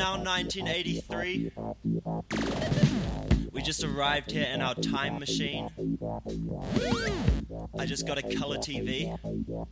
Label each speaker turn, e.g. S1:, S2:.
S1: now 1983. We just arrived here in our time machine. I just got a color TV.